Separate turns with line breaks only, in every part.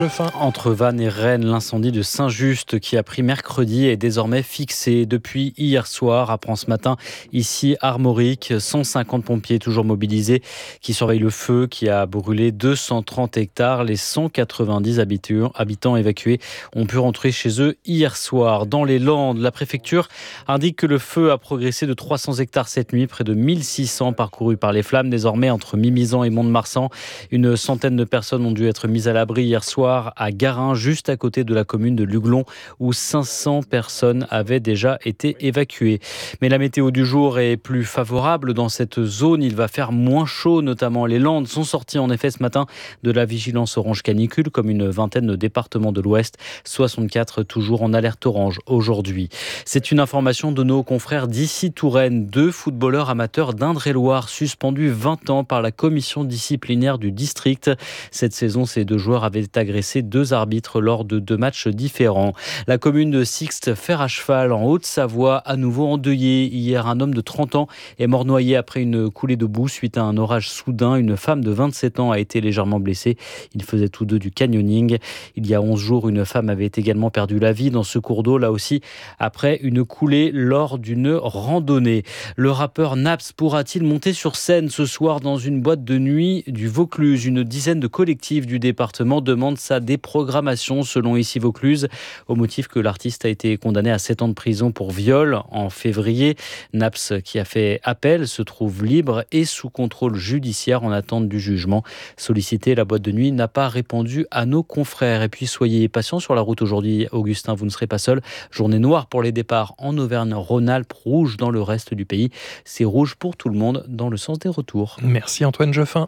Entre Vannes et Rennes, l'incendie de Saint-Just qui a pris mercredi est désormais fixé depuis hier soir, apprend ce matin ici Armorique. 150 pompiers toujours mobilisés qui surveillent le feu qui a brûlé 230 hectares. Les 190 habitants évacués ont pu rentrer chez eux hier soir. Dans les Landes, la préfecture indique que le feu a progressé de 300 hectares cette nuit, près de 1600 parcourus par les flammes. Désormais, entre Mimizan et Mont-de-Marsan, une centaine de personnes ont dû être mises à l'abri hier soir à Garin, juste à côté de la commune de Luglon, où 500 personnes avaient déjà été évacuées. Mais la météo du jour est plus favorable dans cette zone. Il va faire moins chaud, notamment les Landes sont sortis en effet ce matin de la vigilance orange canicule, comme une vingtaine de départements de l'Ouest, 64 toujours en alerte orange aujourd'hui. C'est une information de nos confrères d'ici Touraine. 2 footballeurs amateurs d'Indre-et-Loire suspendus 20 ans par la commission disciplinaire du district. Cette saison, ces 2 joueurs avaient agressé 2 arbitres lors de 2 matchs différents. La commune de Sixte, fer à cheval en Haute-Savoie, à nouveau endeuillée. Hier, un homme de 30 ans est mort noyé après une coulée de boue suite à un orage soudain. Une femme de 27 ans a été légèrement blessée. Ils faisaient tous 2 du canyoning. Il y a 11 jours, une femme avait également perdu la vie dans ce cours d'eau, là aussi après une coulée lors d'une randonnée. Le rappeur Naps pourra-t-il monter sur scène ce soir dans une boîte de nuit du Vaucluse? Une dizaine de collectifs du département demandent sa déprogrammation selon ici Vaucluse, au motif que l'artiste a été condamné à 7 ans de prison pour viol en février. Naps, qui a fait appel, se trouve libre et sous contrôle judiciaire en attente du jugement. Sollicité, la boîte de nuit n'a pas répondu à nos confrères. Et puis soyez patients sur la route aujourd'hui, Augustin, vous ne serez pas seul. Journée noire pour les départs en Auvergne-Rhône-Alpes, rouge dans le reste du pays. C'est rouge pour tout le monde dans le sens des retours.
Merci Antoine Jeffin.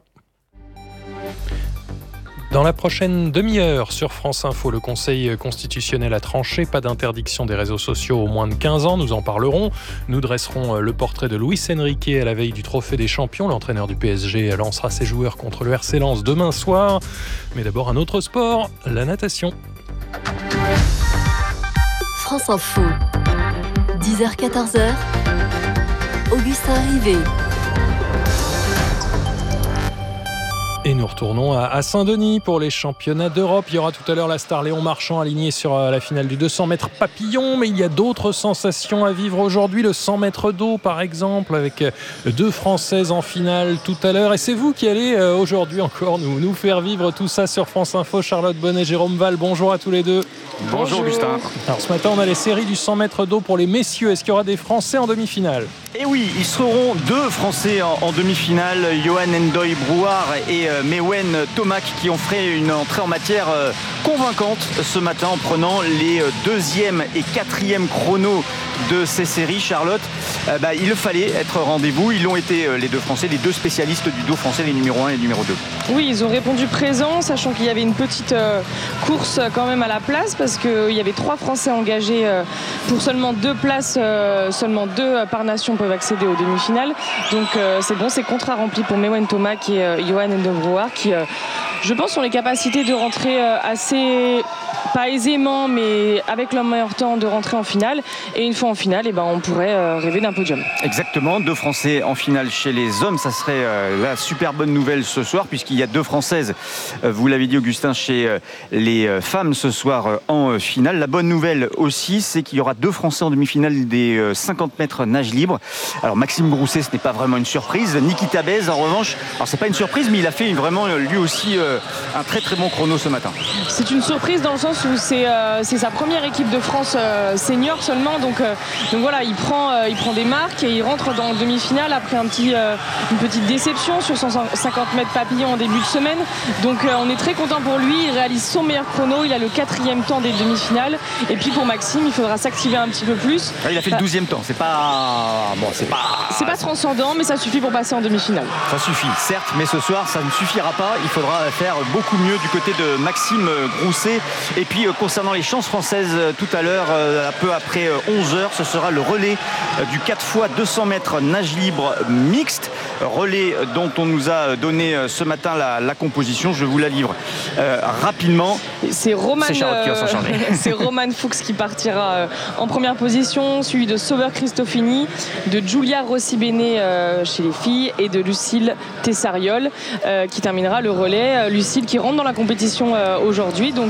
Dans la prochaine demi-heure sur France Info, le Conseil constitutionnel a tranché. Pas d'interdiction des réseaux sociaux aux moins de 15 ans. Nous en parlerons. Nous dresserons le portrait de Luis Enrique à la veille du Trophée des Champions. L'entraîneur du PSG lancera ses joueurs contre le RC Lens demain soir. Mais d'abord un autre sport, la natation.
France Info, 10h-14h, Augustin Rivet.
Et nous retournons à Saint-Denis pour les championnats d'Europe. Il y aura tout à l'heure la star Léon Marchand alignée sur la finale du 200 mètres papillon. Mais il y a d'autres sensations à vivre aujourd'hui. Le 100 mètres d'eau, par exemple, avec 2 Françaises en finale tout à l'heure. Et c'est vous qui allez aujourd'hui encore nous faire vivre tout ça sur France Info. Charlotte Bonnet, Jérôme Val, bonjour à tous les deux.
Bonjour Augustin.
Alors ce matin, on a les séries du 100 mètres d'eau pour les messieurs. Est-ce qu'il y aura des Français en demi-finale ?
Et oui, ils seront 2 Français en demi-finale, Johan Ndoye Brouard et Mewen Tomac, qui ont fait une entrée en matière convaincante ce matin en prenant les 2e et 4e chronos de ces séries. Charlotte, il fallait être au rendez-vous. Ils l'ont été, les 2 Français, les 2 spécialistes du dos français, les numéro 1 et les numéro 2.
Oui, ils ont répondu présent, sachant qu'il y avait une petite course quand même à la place, parce qu'il y avait 3 Français engagés pour seulement 2 places, seulement 2 par nation peuvent accéder aux demi-finales. Donc c'est bon, c'est contrat rempli pour Mewen Tomac et Johan Ndoye Brouard qui, je pense, ont les capacités de rentrer assez, pas aisément, mais avec leur meilleur temps, de rentrer en finale. Et une fois en finale, on pourrait rêver d'un podium.
Exactement, 2 Français en finale chez les hommes. Ça serait la super bonne nouvelle ce soir, puisqu'il y a 2 Françaises, vous l'avez dit Augustin, chez les femmes ce soir en finale. La bonne nouvelle aussi, c'est qu'il y aura 2 Français en demi-finale des 50 mètres nage libre. Alors Maxime Grousset, ce n'est pas vraiment une surprise. Nikita Bez, en revanche, alors c'est pas une surprise, mais il a fait vraiment lui aussi un très très bon chrono ce matin.
C'est une surprise dans le sens où c'est sa première équipe de France senior seulement, donc voilà, il prend des marques et il rentre dans le demi-finale après une petite déception sur 150 mètres papillon en début de semaine. Donc on est très content pour lui, il réalise son meilleur chrono, il a le 4e temps des demi-finales. Et puis pour Maxime, il faudra s'activer un petit peu plus.
Il a fait le 12e temps, c'est pas
transcendant, mais ça suffit pour passer en demi-finale.
Ça suffit, certes, mais ce soir ça ne suffira pas. Il faudra faire beaucoup mieux du côté de Maxime Grousset. Et puis concernant les chances françaises, tout à l'heure, un peu après 11h, ce sera le relais du 4 x 200 mètres nage libre mixte. Relais dont on nous a donné ce matin la composition. Je vous la livre rapidement.
C'est Roman,
Charlotte qui va s'en charger.
C'est Roman Fuchs qui partira en première position, suivi de Sauber Cristofini, de Giulia Rossi-Bene chez les filles et de Lucille Tessariol qui terminera le relais. Lucille qui rentre dans la compétition aujourd'hui, donc